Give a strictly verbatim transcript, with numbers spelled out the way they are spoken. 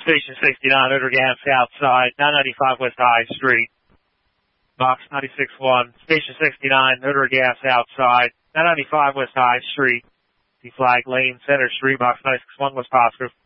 Station sixty-nine, Odor Gas outside, nine ninety-five West High Street. Box ninety-six one, Station sixty-nine, Odor Gas outside, nine ninety-five West High Street. D Flag Lane, Center Street, Box ninety-six one, West Oscar.